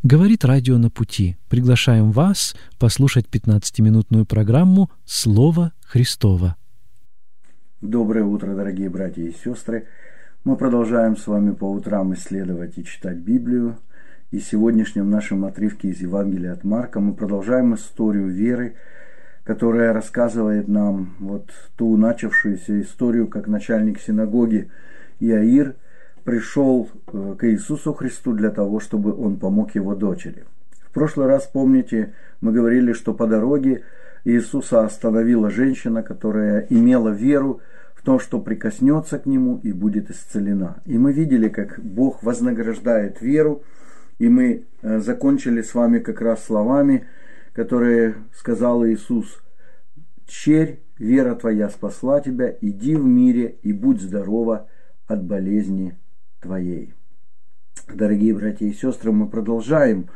Говорит радио «На пути». Приглашаем вас послушать 15-минутную программу «Слово Христово». Доброе утро, дорогие братья и сестры. Мы продолжаем с вами по утрам исследовать и читать Библию. И в сегодняшнем нашем отрывке из Евангелия от Марка мы продолжаем историю веры, которая рассказывает нам вот ту начавшуюся историю, как начальник синагоги Иаир пришел к Иисусу Христу для того, чтобы он помог его дочери. В прошлый раз, помните, мы говорили, что по дороге Иисуса остановила женщина, которая имела веру в том, что прикоснется к нему и будет исцелена. И мы видели, как Бог вознаграждает веру, и мы закончили с вами как раз словами, которые сказал Иисус: «Черь, вера твоя спасла тебя, иди в мире и будь здорова от болезни твоей». Дорогие братья и сестры, мы продолжаем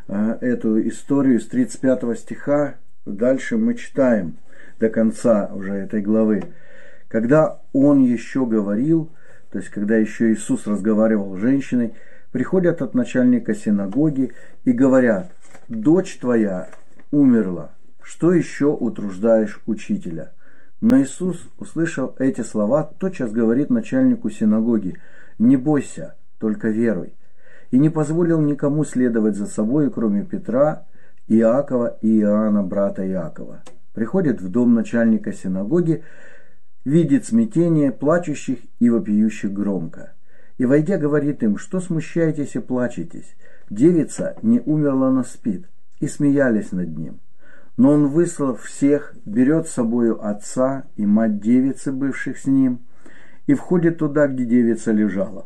эту историю с 35 стиха. Дальше мы читаем до конца уже этой главы. Когда он еще говорил, то есть когда еще Иисус разговаривал с женщиной, приходят от начальника синагоги и говорят: «Дочь твоя умерла, что еще утруждаешь учителя?» Но Иисус, услышав эти слова, тотчас говорит начальнику синагоги: «Не бойся, только веруй». И не позволил никому следовать за собой, кроме Петра, Иакова и Иоанна, брата Иакова. Приходит в дом начальника синагоги, видит смятение, плачущих и вопиющих громко. И, войдя, говорит им: «Что смущаетесь и плачетесь? Девица не умерла, но спит». И смеялись над ним. Но он, выслав всех, берет с собою отца и мать девицы, бывших с ним, и входит туда, где девица лежала.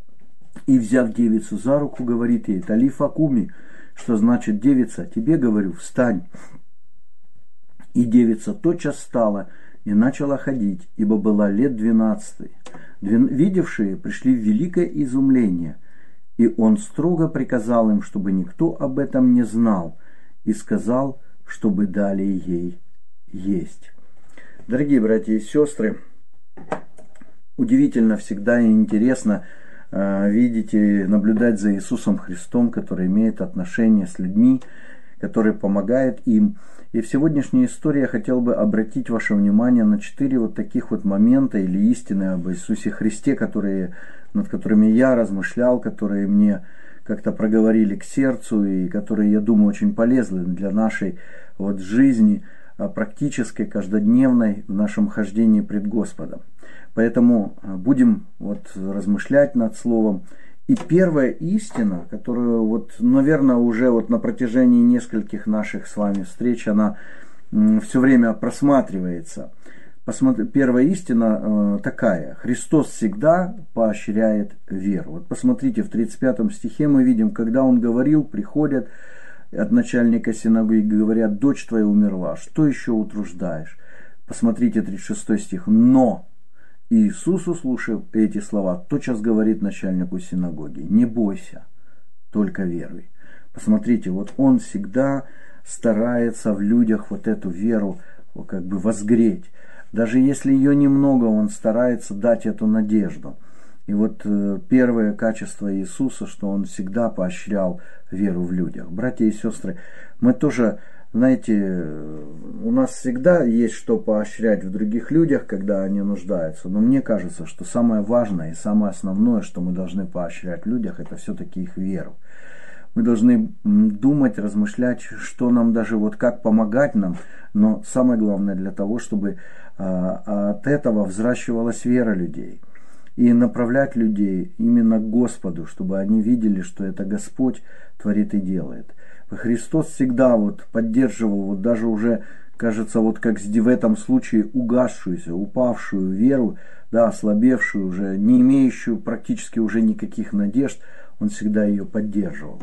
И, взяв девицу за руку, говорит ей: «Талифа куми», что значит: «Девица, тебе говорю, встань». И девица тотчас встала и начала ходить, ибо была лет 12. Видевшие пришли в великое изумление, и он строго приказал им, чтобы никто об этом не знал, и сказал, чтобы дали ей есть. Дорогие братья и сестры, удивительно всегда и интересно видеть и наблюдать за Иисусом Христом, который имеет отношение с людьми, который помогает им. И в сегодняшней истории я хотел бы обратить ваше внимание на 4 вот таких вот момента или истины об Иисусе Христе, над которыми я размышлял, которые мне как-то проговорили к сердцу и которые, я думаю, очень полезны для нашей вот жизни, практической, каждодневной, в нашем хождении пред Господом. Поэтому будем вот размышлять над Словом. И первая истина, которую вот, наверное, уже вот на протяжении нескольких наших с вами встреч, она все время просматривается. Первая истина такая: Христос всегда поощряет веру. Вот посмотрите, в 35 стихе мы видим, когда он говорил, приходят от начальника синагоги, говорят: «Дочь твоя умерла, что еще утруждаешь?» Посмотрите, 36 стих. «Но Иисус, услышав эти слова, тотчас говорит начальнику синагоги: не бойся, только веруй». Посмотрите, вот он всегда старается в людях вот эту веру как бы возгреть. Даже если ее немного, он старается дать эту надежду. И вот первое качество Иисуса, что он всегда поощрял веру в людях. Братья и сестры, мы тоже, знаете, у нас всегда есть что поощрять в других людях, когда они нуждаются. Но мне кажется, что самое важное и самое основное, что мы должны поощрять в людях, это все-таки их веру. Мы должны думать, размышлять, что нам даже, вот как помогать нам, но самое главное для того, чтобы от этого взращивалась вера людей. И направлять людей именно к Господу, чтобы они видели, что это Господь творит и делает. Христос всегда вот поддерживал, вот даже уже, кажется, вот как в этом случае угасшуюся, упавшую веру, да, ослабевшую уже, не имеющую практически уже никаких надежд, он всегда ее поддерживал.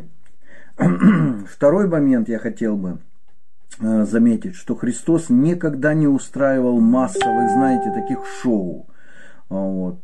Второй момент я хотел бы заметить, что Христос никогда не устраивал массовых, знаете, таких шоу. Вот,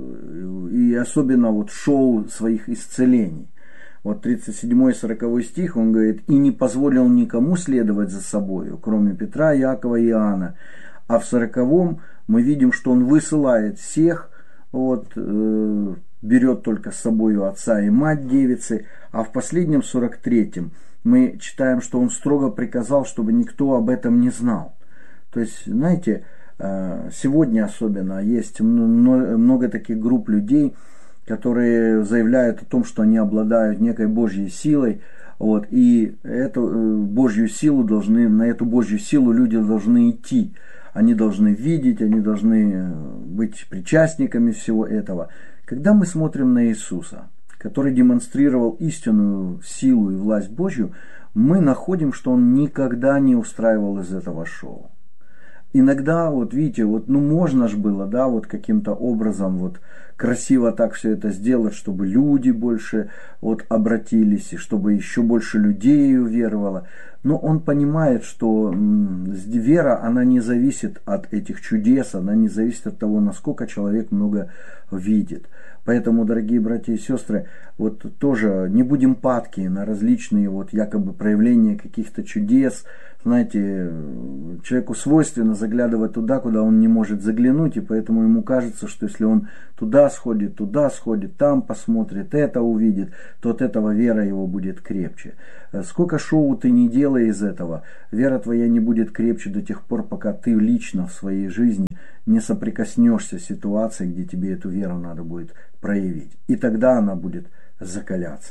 и особенно вот шоу своих исцелений. Вот 37 и 40 стих, он говорит: «И не позволил никому следовать за собою, кроме Петра, Иакова и Иоанна». А в 40 мы видим, что он высылает всех, вот, берет только с собою отца и мать девицы, а в последнем 43-м мы читаем, что он строго приказал, чтобы никто об этом не знал. То есть, знаете, сегодня особенно есть много таких групп людей, которые заявляют о том, что они обладают некой Божьей силой, вот, и эту Божью силу на эту Божью силу люди должны идти. Они должны видеть, они должны быть причастниками всего этого. Когда мы смотрим на Иисуса, который демонстрировал истинную силу и власть Божью, мы находим, что он никогда не устраивал из этого шоу. Иногда, вот видите, можно же было, каким-то образом красиво так все это сделать, чтобы люди больше обратились, и чтобы еще больше людей уверовало. Но он понимает, что вера, она не зависит от этих чудес, она не зависит от того, насколько человек много видит. Поэтому, дорогие братья и сестры, тоже не будем падки на различные якобы проявления каких-то чудес. Знаете, человеку свойственно заглядывать туда, куда он не может заглянуть, и поэтому ему кажется, что если он туда сходит, там посмотрит, это увидит, то от этого вера его будет крепче. Сколько шоу ты не делай из этого, вера твоя не будет крепче до тех пор, пока ты лично в своей жизни не соприкоснешься с ситуацией, где тебе эту веру надо будет проявить. И тогда она будет закаляться.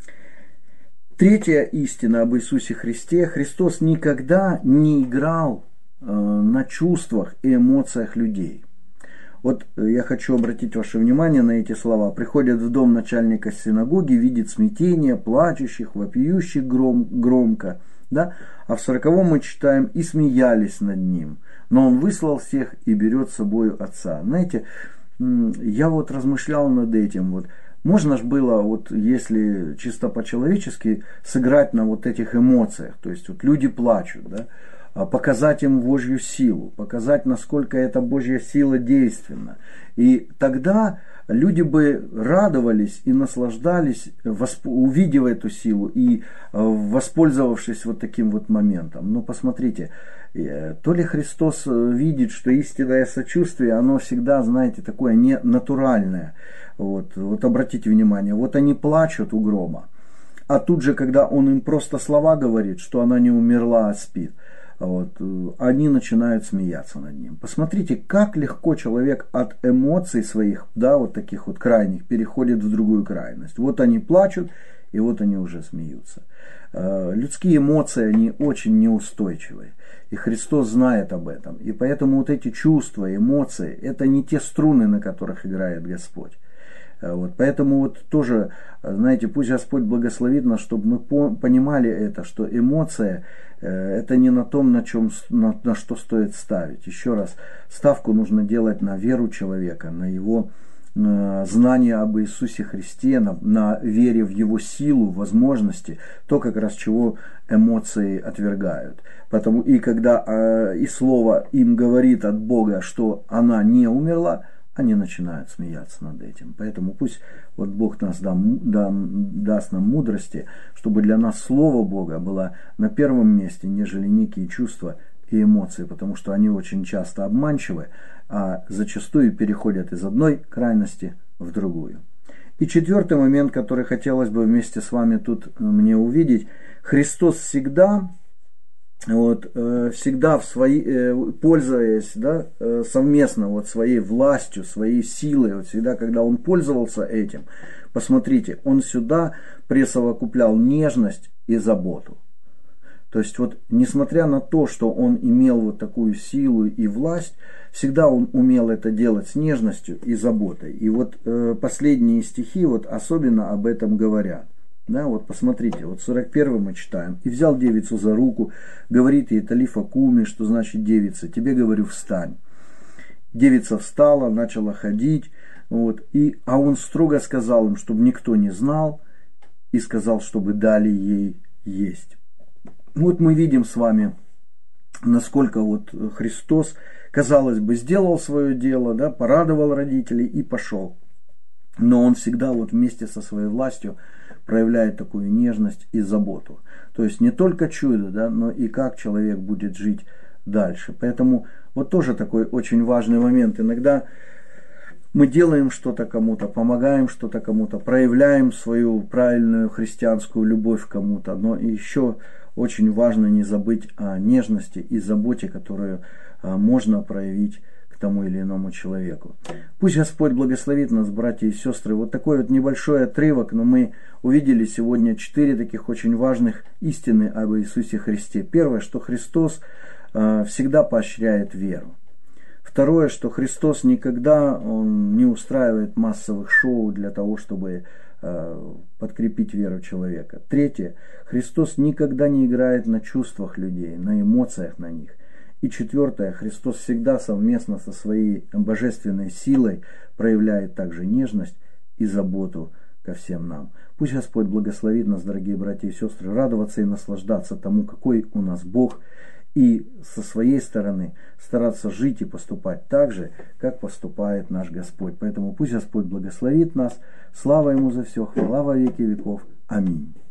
Третья истина об Иисусе Христе. Христос никогда не играл на чувствах и эмоциях людей. Я хочу обратить ваше внимание на эти слова. Приходят в дом начальника синагоги, видит смятение, плачущих, вопиющих громко. Да? А в 40-м мы читаем, и смеялись над ним. Но он выслал всех и берет с собою отца. Знаете, я размышлял над этим. Можно же было, если чисто по-человечески, сыграть на этих эмоциях. То есть люди плачут, да? Показать им Божью силу, показать, насколько эта Божья сила действенна. И тогда люди бы радовались и наслаждались, увидев эту силу и воспользовавшись таким моментом. Но посмотрите, то ли Христос видит, что истинное сочувствие, оно всегда, знаете, такое не натуральное. Обратите внимание, они плачут у грома, а тут же, когда он им просто слова говорит, что она не умерла, а спит, они начинают смеяться над ним. Посмотрите, как легко человек от эмоций своих, таких крайних, переходит в другую крайность. Они плачут, и они уже смеются. Людские эмоции, они очень неустойчивые. И Христос знает об этом. И поэтому эти чувства, эмоции, это не те струны, на которых играет Господь. Поэтому тоже, знаете, пусть Господь благословит нас, чтобы мы понимали это, что эмоция это не на том, на что стоит ставить. Еще раз, ставку нужно делать на веру человека, на его знание об Иисусе Христе, на вере в Его силу, возможности, то как раз чего эмоции отвергают. И когда и слово им говорит от Бога, что она не умерла, они начинают смеяться над этим. Поэтому пусть Бог даст нам мудрости, чтобы для нас Слово Бога было на первом месте, нежели некие чувства и эмоции, потому что они очень часто обманчивы, а зачастую переходят из одной крайности в другую. И четвертый момент, который хотелось бы вместе с вами тут мне увидеть. Христос всегда пользуясь совместно своей властью, своей силой, всегда, когда он пользовался этим, посмотрите, он сюда присовокуплял нежность и заботу. То есть несмотря на то, что он имел такую силу и власть, всегда он умел это делать с нежностью и заботой. И последние стихи особенно об этом говорят. Да, посмотрите, 41 мы читаем. «И взял девицу за руку, говорит ей талифа куми», что значит девица, «тебе говорю, встань». Девица встала, начала ходить, а он строго сказал им, чтобы никто не знал, и сказал, чтобы дали ей есть. Мы видим с вами, насколько Христос, казалось бы, сделал свое дело, порадовал родителей и пошел. Но он всегда вместе со своей властью проявляет такую нежность и заботу. То есть не только чудо, но и как человек будет жить дальше. Поэтому тоже такой очень важный момент. Иногда мы делаем что-то кому-то, помогаем что-то кому-то, проявляем свою правильную христианскую любовь к кому-то. Но еще очень важно не забыть о нежности и заботе, которую можно проявить к тому или иному человеку. Пусть Господь благословит нас, братья и сестры. Вот такой вот небольшой отрывок, но мы увидели сегодня 4 таких очень важных истины об Иисусе Христе. Первое, что Христос всегда поощряет веру. Второе, что Христос никогда не устраивает массовых шоу для того, чтобы подкрепить веру человека. Третье, Христос никогда не играет на чувствах людей, на эмоциях на них. И четвертое, Христос всегда совместно со своей божественной силой проявляет также нежность и заботу ко всем нам. Пусть Господь благословит нас, дорогие братья и сестры, радоваться и наслаждаться тому, какой у нас Бог, и со своей стороны стараться жить и поступать так же, как поступает наш Господь. Поэтому пусть Господь благословит нас. Слава Ему за все, хвала во веки веков. Аминь.